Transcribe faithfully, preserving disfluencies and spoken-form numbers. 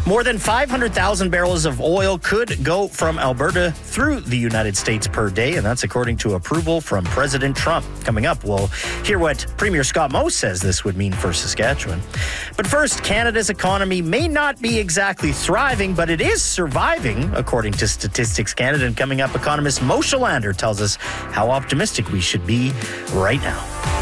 More than five hundred thousand barrels of oil could go from Alberta through the United States per day, and that's according to approval from President Trump. Coming up, we'll hear what Premier Scott Moe says this would mean for Saskatchewan. But first, Canada's economy may not be exactly thriving, but it is surviving, according to Statistics Canada. And coming up, economist Moshe Lander tells us how optimistic we should be right now.